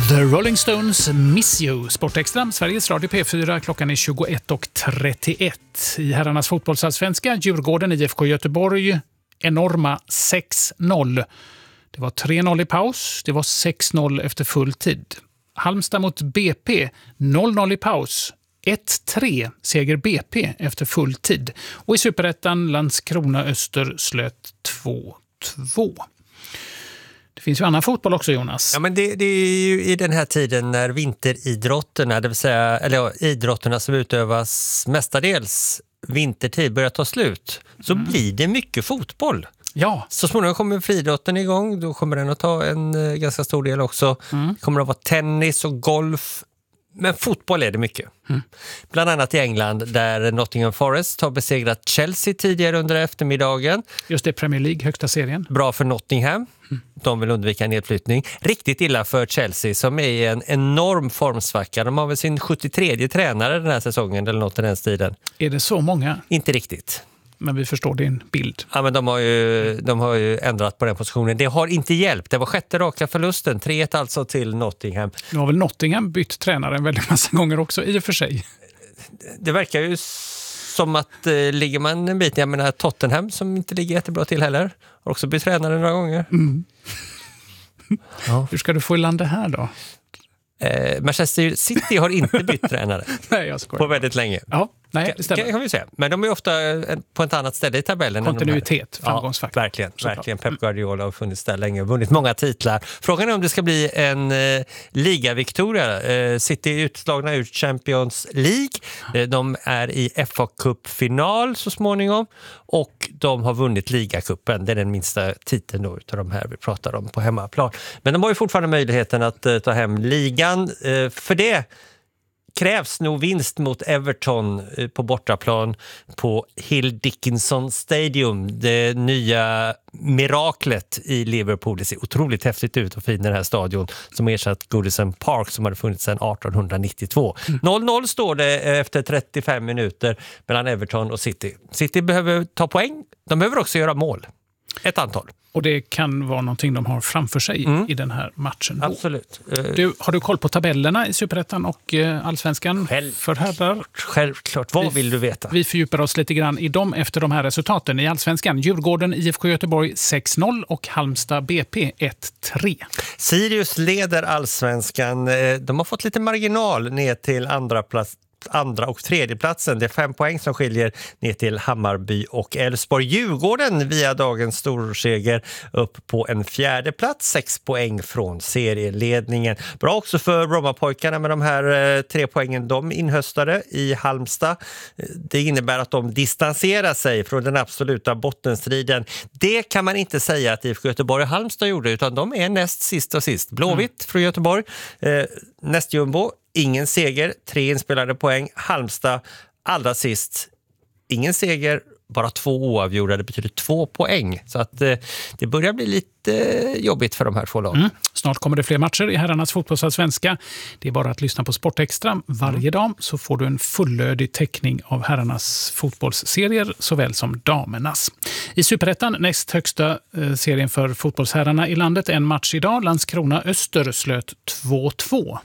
The Rolling Stones Miss You. Sportextra, Sveriges Radio P4, klockan är 21.31. I herrarnas fotbollsallsvenska, Djurgården IFK Göteborg, enorma 6-0. Det var 3-0 i paus, det var 6-0 efter full tid. Halmstad mot BP, 0-0 i paus. 1-3 seger BP efter full tid. Och i Superettan Landskrona Öster slöt 2-2. Det finns ju annan fotboll också, Jonas. Ja, men det är ju i den här tiden när vinteridrotterna, det vill säga idrotterna som utövas mestadels vintertid börjar ta slut, så blir det mycket fotboll. Ja. Så småningom kommer friidrotten igång, då kommer den att ta en ganska stor del också. Det kommer att vara tennis och golf. Men fotboll är det mycket. Bland annat i England där Nottingham Forest har besegrat Chelsea tidigare under eftermiddagen. Just det, Premier League, högsta serien. Bra för Nottingham. De vill undvika nedflyttning. Riktigt illa för Chelsea som är i en enorm formsvacka. De har väl sin 73:e tränare den här säsongen eller något i den stilen. Är det så många? Inte riktigt. Men vi förstår din bild. Ja, men de har ju ändrat på den positionen. Det har inte hjälpt. Det var 6:e raka förlusten. 3-1 alltså till Nottingham. Nu har väl Nottingham bytt tränare en väldigt massa gånger också i och för sig. Det verkar ju som att ligger man en bit, jag menar Tottenham som inte ligger jättebra till heller, har också bytt tränare några gånger. Ja. Hur ska du få i land det här då? Manchester City har inte bytt tränare. Nej, jag skojar. På väldigt länge. Ja, nej, det stämmer. Kan vi säga. Men de är ofta på ett annat ställe i tabellen. Kontinuitet, framgångsfaktor. Ja, verkligen. Pep Guardiola har funnits där länge och vunnit många titlar. Frågan är om det ska bli en ligaviktoria. City är utslagna ur Champions League. De är i FA-cupfinal så småningom och de har vunnit ligacupen. Det är den minsta titeln då utav de här vi pratar om på hemmaplan. Men de har ju fortfarande möjligheten att ta hem ligan. För det krävs nog vinst mot Everton på bortaplan på Hill Dickinson Stadium. Det nya miraklet i Liverpool. Det ser otroligt häftigt ut och fin den här stadion som ersatt Goodison Park som hade funnits sedan 1892. 0-0 står det efter 35 minuter mellan Everton och City. City behöver ta poäng. De behöver också göra mål. Ett antal. Och det kan vara någonting de har framför sig i den här matchen. Absolut. Har du koll på tabellerna i Superettan och Allsvenskan för herrar? Självklart. Vad vill du veta? Vi fördjupar oss lite grann i dem efter de här resultaten. I Allsvenskan, Djurgården, IFK Göteborg 6-0 och Halmstad BP 1-3. Sirius leder Allsvenskan. De har fått lite marginal ner till andra och tredje platsen. Det är 5 poäng som skiljer ner till Hammarby och Elfsborg. Djurgården via dagens storseger upp på en 4:e plats. 6 poäng från serieledningen. Bra också för Brommapojkarna med de här 3 poängen de inhöstade i Halmstad. Det innebär att de distanserar sig från den absoluta bottenstriden. Det kan man inte säga att IFK Göteborg och Halmstad gjorde, utan de är näst sist och sist. Blåvitt från Göteborg, näst jumbo. Ingen seger, 3 inspelade poäng. Halmstad allra sist. Ingen seger, bara 2 oavgjorda. Det betyder 2 poäng. Så att det börjar bli lite jobbigt för de här 2 lagen. Snart kommer det fler matcher i herrarnas fotbollsallsvenska. Det är bara att lyssna på Sportextra varje dag så får du en fullödig täckning av herrarnas fotbollsserier såväl som damernas. I Superettan, näst högsta serien för fotbollsherrarna i landet, en match idag. Landskrona Öster slöt 2-2.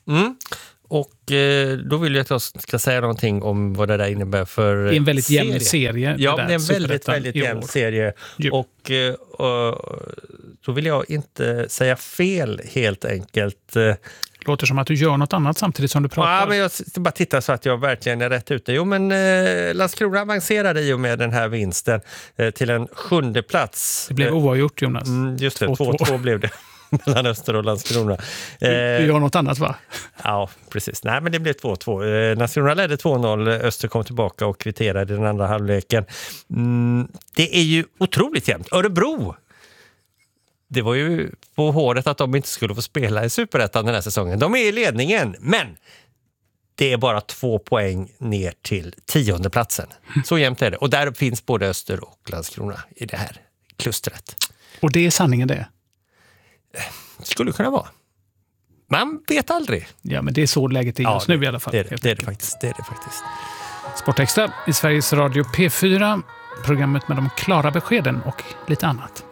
Och då vill jag att jag ska säga någonting om vad det där innebär för det är en väldigt jämn serie. Ja, det är en väldigt jämn serie. Och då vill jag inte säga fel helt enkelt. Låter som att du gör något annat samtidigt som du pratar. Ja, men jag ska bara titta så att jag verkligen är rätt ute. Jo, men Landskrona avancerade i och med den här vinsten till en 7:e plats. Det blev oavgjort, Jonas. Just det, 2-2 blev det. Mellan Öster och Landskrona. Du gör något annat, va? Ja, precis. Nej, men det blev 2-2. Landskrona ledde 2-0. Öster kom tillbaka och kvitterade den andra halvleken. Det är ju otroligt jämnt. Örebro. Det var ju på håret att de inte skulle få spela i Superettan den här säsongen. De är i ledningen, men det är bara 2 poäng ner till 10:e platsen. Så jämnt är det. Och där finns både Öster och Landskrona i det här klustret. Och det är sanningen det? Skulle kunna vara. Man vet aldrig. Ja, men det är så läget är just nu i alla fall. Det är det faktiskt. Sportextra i Sveriges Radio P4. Programmet med de klara beskeden och lite annat.